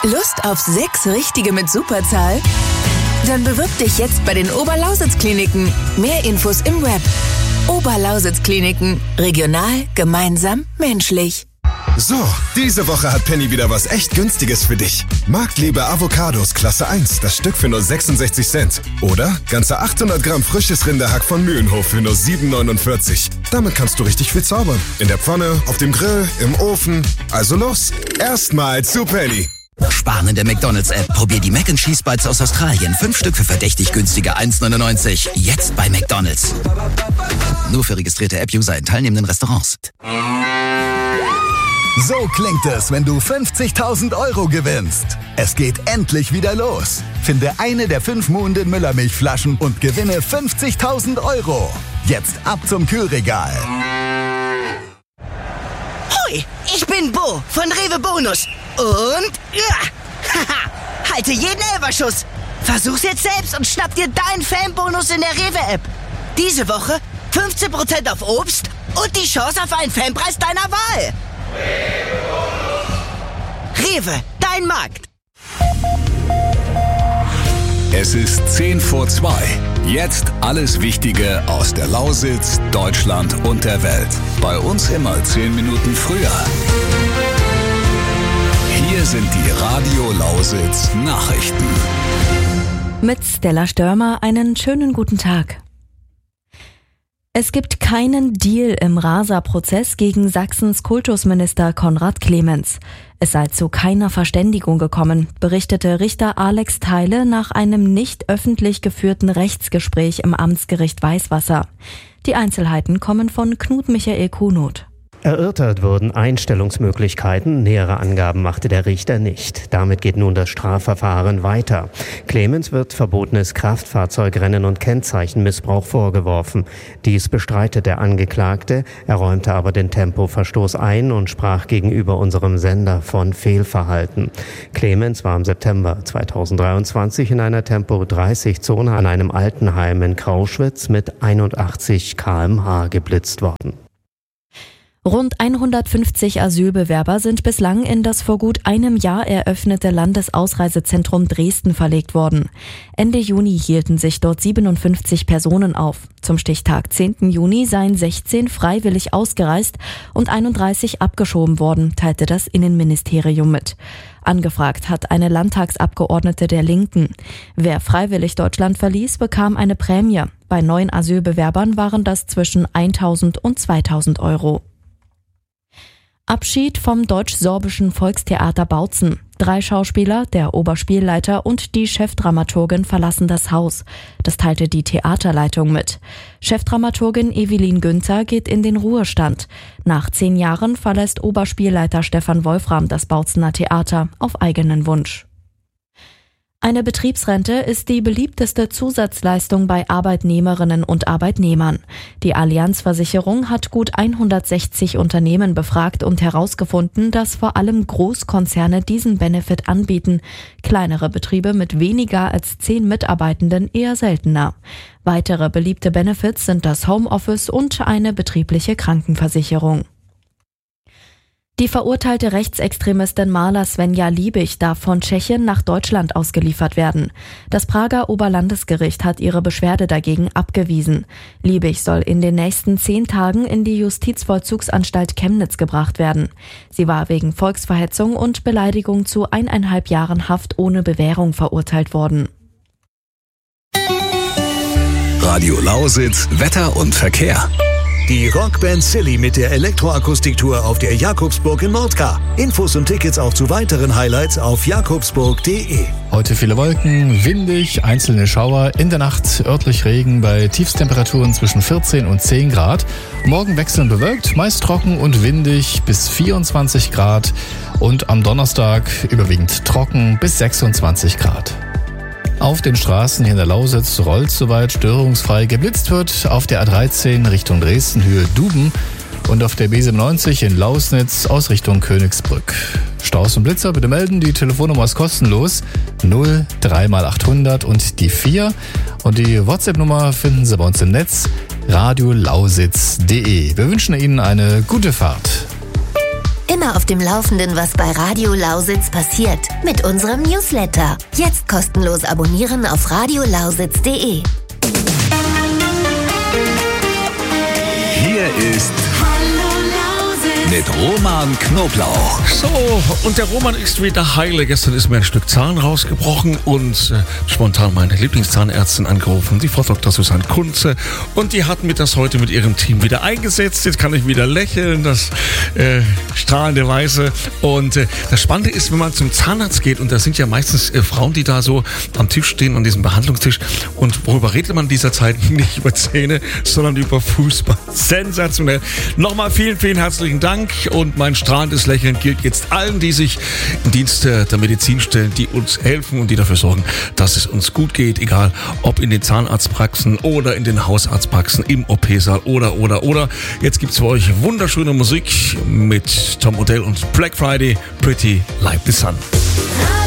Lust auf 6 richtige mit Superzahl? Dann bewirb dich jetzt bei den Oberlausitz-Kliniken. Mehr Infos im Web. Oberlausitz-Kliniken. Regional, gemeinsam, menschlich. So, diese Woche hat Penny wieder was echt Günstiges für dich. Marktliebe Avocados Klasse 1, das Stück für nur 66 Cent. Oder ganze 800 Gramm frisches Rinderhack von Mühlenhof für nur 7,49. Damit kannst du richtig viel zaubern. In der Pfanne, auf dem Grill, im Ofen. Also los, erstmal zu Penny. Sparen in der McDonald's-App. Probier die Mac & Cheese Bites aus Australien. 5 Stück für verdächtig günstige 1,99. Jetzt bei McDonald's. Nur für registrierte App-User in teilnehmenden Restaurants. So klingt es, wenn du 50.000 Euro gewinnst. Es geht endlich wieder los. Finde eine der 5 Muhnden Müllermilchflaschen und gewinne 50.000 Euro. Jetzt ab zum Kühlregal. Hoi, ich bin Bo von Rewe Bonus. Und halte jeden Elferschuss. Versuch's jetzt selbst und schnapp dir deinen Fanbonus in der Rewe-App. Diese Woche 15% auf Obst und die Chance auf einen Fanpreis deiner Wahl. Rewe, dein Markt. Es ist 2:10. Jetzt alles Wichtige aus der Lausitz, Deutschland und der Welt. Bei uns immer 10 Minuten früher. Hier sind die Radio Lausitz Nachrichten. Mit Stella Störmer einen schönen guten Tag. Es gibt keinen Deal im Rasa-Prozess gegen Sachsens Kultusminister Konrad Clemens. Es sei zu keiner Verständigung gekommen, berichtete Richter Alex Theile nach einem nicht öffentlich geführten Rechtsgespräch im Amtsgericht Weißwasser. Die Einzelheiten kommen von Knut Michael Kuhnot. Erörtert wurden Einstellungsmöglichkeiten, nähere Angaben machte der Richter nicht. Damit geht nun das Strafverfahren weiter. Clemens wird verbotenes Kraftfahrzeugrennen und Kennzeichenmissbrauch vorgeworfen. Dies bestreitet der Angeklagte, er räumte aber den Tempoverstoß ein und sprach gegenüber unserem Sender von Fehlverhalten. Clemens war im September 2023 in einer Tempo-30-Zone an einem Altenheim in Krauschwitz mit 81 km/h geblitzt worden. Rund 150 Asylbewerber sind bislang in das vor gut einem Jahr eröffnete Landesausreisezentrum Dresden verlegt worden. Ende Juni hielten sich dort 57 Personen auf. Zum Stichtag 10. Juni seien 16 freiwillig ausgereist und 31 abgeschoben worden, teilte das Innenministerium mit. Angefragt hat eine Landtagsabgeordnete der Linken. Wer freiwillig Deutschland verließ, bekam eine Prämie. Bei neuen Asylbewerbern waren das zwischen 1.000 und 2.000 Euro. Abschied vom Deutsch-Sorbischen Volkstheater Bautzen. 3 Schauspieler, der Oberspielleiter und die Chefdramaturgin verlassen das Haus. Das teilte die Theaterleitung mit. Chefdramaturgin Evelyn Günther geht in den Ruhestand. Nach 10 Jahren verlässt Oberspielleiter Stefan Wolfram das Bautzener Theater auf eigenen Wunsch. Eine Betriebsrente ist die beliebteste Zusatzleistung bei Arbeitnehmerinnen und Arbeitnehmern. Die Allianz-Versicherung hat gut 160 Unternehmen befragt und herausgefunden, dass vor allem Großkonzerne diesen Benefit anbieten, kleinere Betriebe mit weniger als 10 Mitarbeitenden eher seltener. Weitere beliebte Benefits sind das Homeoffice und eine betriebliche Krankenversicherung. Die verurteilte Rechtsextremistin Marla Svenja Liebig darf von Tschechien nach Deutschland ausgeliefert werden. Das Prager Oberlandesgericht hat ihre Beschwerde dagegen abgewiesen. Liebig soll in den nächsten 10 Tagen in die Justizvollzugsanstalt Chemnitz gebracht werden. Sie war wegen Volksverhetzung und Beleidigung zu 1,5 Jahren Haft ohne Bewährung verurteilt worden. Radio Lausitz, Wetter und Verkehr. Die Rockband Silly mit der Elektroakustiktour auf der Jakobsburg in Mordka. Infos und Tickets auch zu weiteren Highlights auf jakobsburg.de. Heute viele Wolken, windig, einzelne Schauer, in der Nacht örtlich Regen bei Tiefstemperaturen zwischen 14 und 10 Grad. Morgen wechselnd bewölkt, meist trocken und windig bis 24 Grad und am Donnerstag überwiegend trocken bis 26 Grad. Auf den Straßen hier in der Lausitz rollt soweit störungsfrei geblitzt wird. Auf der A13 Richtung Dresden Höhe Duben und auf der B97 in Lausnitz aus Richtung Königsbrück. Staus und Blitzer bitte melden, die Telefonnummer ist kostenlos 03800 und die 4 und die WhatsApp-Nummer finden Sie bei uns im Netz radiolausitz.de. Wir wünschen Ihnen eine gute Fahrt. Immer auf dem Laufenden, was bei Radio Lausitz passiert. Mit unserem Newsletter. Jetzt kostenlos abonnieren auf radiolausitz.de. Hier ist mit Roman Knoblauch. So, und der Roman ist wieder heile. Gestern ist mir ein Stück Zahn rausgebrochen und spontan meine Lieblingszahnärztin angerufen, die Frau Dr. Susanne Kunze. Und die hat mir das heute mit ihrem Team wieder eingesetzt. Jetzt kann ich wieder lächeln, das strahlende Weise. Und das Spannende ist, wenn man zum Zahnarzt geht, und da sind ja meistens Frauen, die da so am Tisch stehen, an diesem Behandlungstisch. Und worüber redet man in dieser Zeit? Nicht über Zähne, sondern über Fußball. Sensationell. Nochmal vielen, vielen herzlichen Dank. Und mein strahlendes Lächeln gilt jetzt allen, die sich im Dienst der Medizin stellen, die uns helfen und die dafür sorgen, dass es uns gut geht, egal ob in den Zahnarztpraxen oder in den Hausarztpraxen, im OP-Saal oder. Jetzt gibt's für euch wunderschöne Musik mit Tom Odell und Black Friday, Pretty Like the Sun.